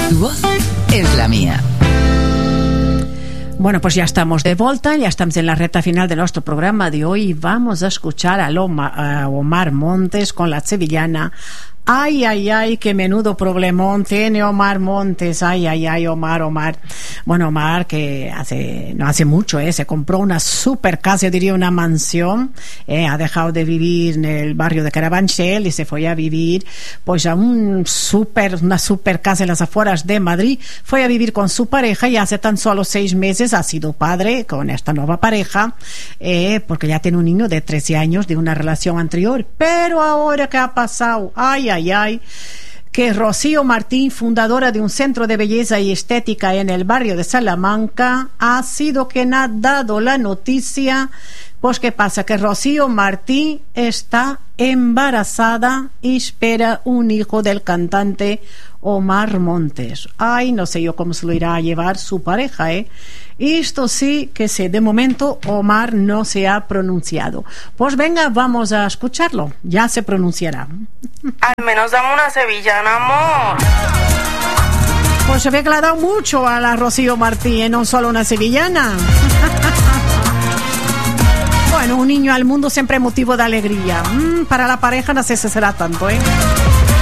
Tu voz es la mía. Bueno, pues ya estamos de vuelta, ya estamos en la recta final de nuestro programa de hoy. Vamos a escuchar a Omar Montes con la sevillana. Ay, ay, ay, qué menudo problemón tiene Omar Montes. Ay, ay, ay, Omar. Bueno, Omar, que no hace mucho, se compró una super casa, yo diría una mansión. Ha dejado de vivir en el barrio de Carabanchel y se fue a vivir pues a una super casa en las afueras de Madrid. Fue a vivir con su pareja y hace tan solo 6 meses ha sido padre con esta nueva pareja, porque ya tiene un niño de 13 años de una relación anterior. Pero ahora, ¿qué ha pasado? Ay, que Rocío Martín, fundadora de un centro de belleza y estética en el barrio de Salamanca, ha sido quien ha dado la noticia. Pues ¿qué pasa? Que Rocío Martín está embarazada y espera un hijo del cantante Omar Montes. Ay, no sé yo cómo se lo irá a llevar su pareja, Y esto sí que sé, de momento Omar no se ha pronunciado. Pues venga, vamos a escucharlo, ya se pronunciará. Al menos dame una sevillana, amor. Pues se ve que le ha dado mucho a la Rocío Martín, no solo una sevillana. Bueno, un niño al mundo siempre es motivo de alegría. Para la pareja no sé si será tanto,